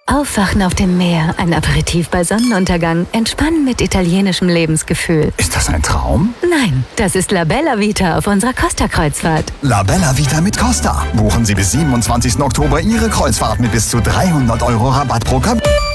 Aufwachen auf dem Meer, ein Aperitif bei Sonnenuntergang, entspannen mit italienischem Lebensgefühl. Ist das ein Traum? Nein, das ist La Bella Vita auf unserer Costa-Kreuzfahrt. La Bella Vita mit Costa. Buchen Sie bis 27. Oktober Ihre Kreuzfahrt mit bis zu 300 € Rabatt pro Kabine.